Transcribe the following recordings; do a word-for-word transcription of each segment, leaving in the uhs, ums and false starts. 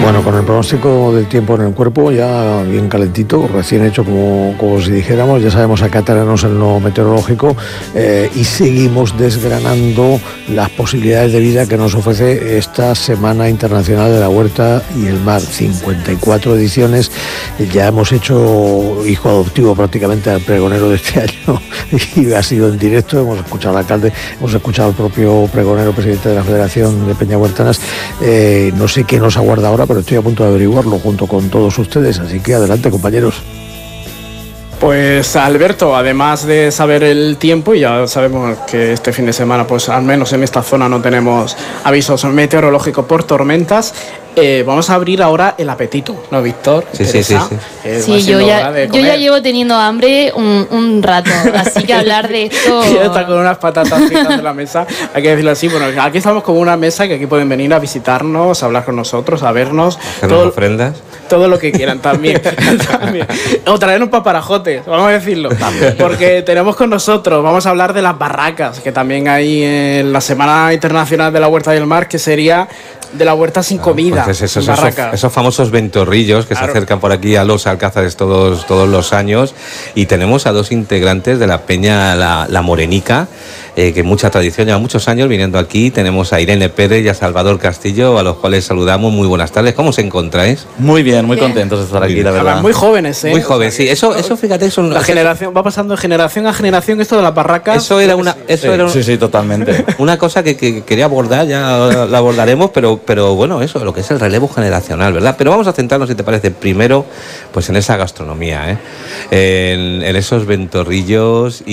Bueno, con el pronóstico del tiempo en el cuerpo, ya bien calentito, recién hecho como, como si dijéramos, ya sabemos a qué atenernos en lo meteorológico eh, y seguimos desgranando las posibilidades de vida que nos ofrece esta Semana Internacional de la Huerta y el Mar. cincuenta y cuatro ediciones, ya hemos hecho hijo adoptivo prácticamente al pregonero de este año y ha sido en directo, hemos escuchado al alcalde, hemos escuchado al propio pregonero, presidente de la Federación de Peñahuertanas. Eh, no sé qué nos aguarda ahora, pero estoy a punto de averiguarlo junto con todos ustedes, así que adelante, compañeros. Pues Alberto, además de saber el tiempo, y ya sabemos que este fin de semana, pues al menos en esta zona no tenemos avisos meteorológicos por tormentas, eh, vamos a abrir ahora el apetito, ¿no, Víctor? Sí, sí, sí, sí. Eh, sí yo, ya, yo ya llevo teniendo hambre un, un rato, así que hablar de esto... Ya está con unas patatas fritas en la mesa, hay que decirlo así. Bueno, aquí estamos con una mesa que aquí pueden venir a visitarnos, a hablar con nosotros, a vernos. Hacernos todo, ofrendas. Todo lo que quieran también. también. O traernos paparajotes, vamos a decirlo. También. Porque tenemos con nosotros, vamos a hablar de las barracas, que también hay en la Semana Internacional de la Huerta y el Mar, que sería de la huerta sin comida. Pues esos, esos, esos famosos ventorrillos que claro. se acercan por aquí a los alcázares todos, todos los años. Y tenemos a dos integrantes de la Peña La, la Morenica, eh, que mucha tradición, lleva muchos años viniendo aquí. Tenemos a Irene Pérez y a Salvador Castillo, a los cuales saludamos. Muy buenas tardes. ¿Cómo os encontráis? Muy bien, muy bien. contentos de estar aquí, muy la verdad. Muy jóvenes, ¿eh? Muy jóvenes, sí. Eso, eso fíjate, eso, la eso, generación va pasando de generación a generación esto de las barracas. Eso era una, eso sí, era sí, sí, totalmente. Una cosa que, que quería abordar, ya la abordaremos, pero, pero bueno, eso, lo que es el relevo generacional, ¿verdad? Pero vamos a centrarnos, si te parece, primero, pues en esa gastronomía, ¿eh? En, en esos ventorrillos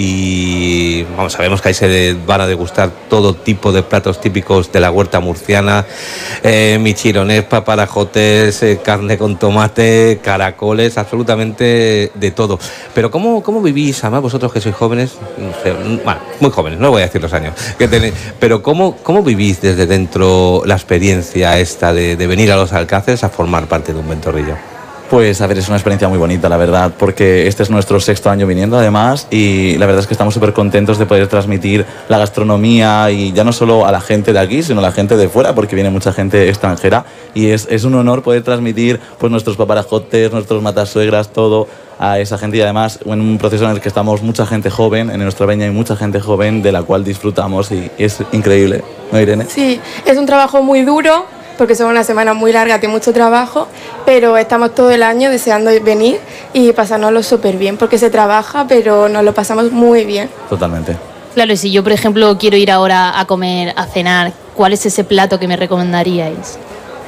y, vamos, sabemos que ahí se van a degustar todo tipo de platos típicos de la huerta murciana, eh, michironés, paparajotes, eh, carne con tomate, caracoles, absolutamente de todo. Pero ¿cómo, cómo vivís, además vosotros que sois jóvenes, no sé, bueno, muy jóvenes, no voy a decir los años que tenéis, pero ¿cómo, cómo vivís desde dentro la experiencia esta de, de venir a los alcázares a formar parte de un ventorrillo? Pues a ver, es una experiencia muy bonita, la verdad, porque este es nuestro sexto año viniendo además y la verdad es que estamos súper contentos de poder transmitir la gastronomía y ya no solo a la gente de aquí, sino a la gente de fuera, porque viene mucha gente extranjera y es, es un honor poder transmitir pues nuestros paparajotes, nuestros matasuegras, todo a esa gente y además en un proceso en el que estamos mucha gente joven, en nuestra peña hay mucha gente joven de la cual disfrutamos y es increíble, ¿no, Irene? Sí, es un trabajo muy duro, porque son una semana muy larga, tiene mucho trabajo, pero estamos todo el año deseando venir y pasárnoslo súper bien, porque se trabaja, pero nos lo pasamos muy bien. Totalmente. Claro, y si yo, por ejemplo, quiero ir ahora a comer, a cenar, ¿cuál es ese plato que me recomendaríais?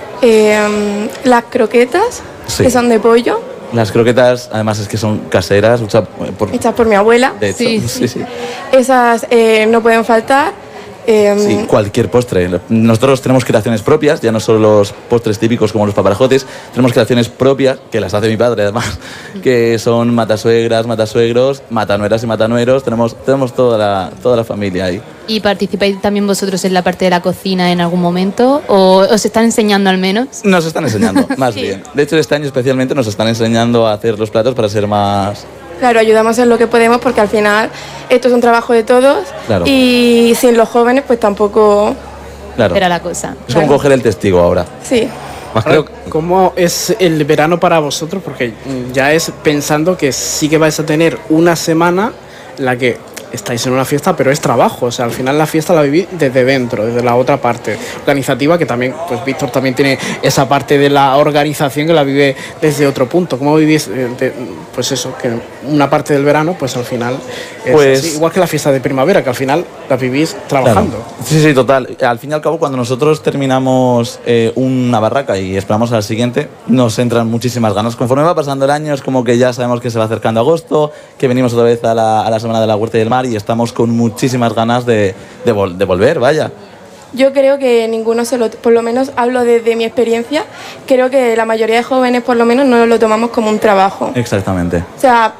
Eh, las croquetas, sí. que son de pollo. Las croquetas, además, es que son caseras, hechas por, hechas por mi abuela. De hecho, sí, sí, sí. Esas eh, no pueden faltar. Eh, sí, cualquier postre. Nosotros tenemos creaciones propias, ya no solo los postres típicos como los paparajotes, tenemos creaciones propias, que las hace mi padre además, que son matasuegras, matasuegros, matanueras y matanueros, tenemos, tenemos toda, la, toda la familia ahí. ¿Y participáis también vosotros en la parte de la cocina en algún momento? ¿O os están enseñando al menos? Nos están enseñando, más sí. bien. De hecho, este año especialmente nos están enseñando a hacer los platos para ser más... Claro, ayudamos en lo que podemos porque al final esto es un trabajo de todos claro. y sin los jóvenes pues tampoco claro. era la cosa. Es como claro. coger el testigo ahora. Sí. Ahora, ¿cómo es el verano para vosotros? Porque ya es pensando que sí que vais a tener una semana en la que estáis en una fiesta, pero es trabajo, o sea, al final la fiesta la vivís desde dentro, desde la otra parte organizativa, que también, pues Víctor también tiene esa parte de la organización que la vive desde otro punto. ¿Cómo vivís, de, pues eso, que una parte del verano, pues al final es pues, así, igual que la fiesta de primavera, que al final la vivís trabajando? Claro. Sí, sí, total. Al fin y al cabo, cuando nosotros terminamos eh, una barraca y esperamos a la siguiente, nos entran muchísimas ganas. Conforme va pasando el año, es como que ya sabemos que se va acercando agosto, que venimos otra vez a la, a la Semana de la Huerta y el Mar y estamos con muchísimas ganas de, de, vol- de volver, vaya. Yo creo que ninguno se lo, por lo menos hablo desde mi experiencia, creo que la mayoría de jóvenes por lo menos no lo tomamos como un trabajo. Exactamente. O sea,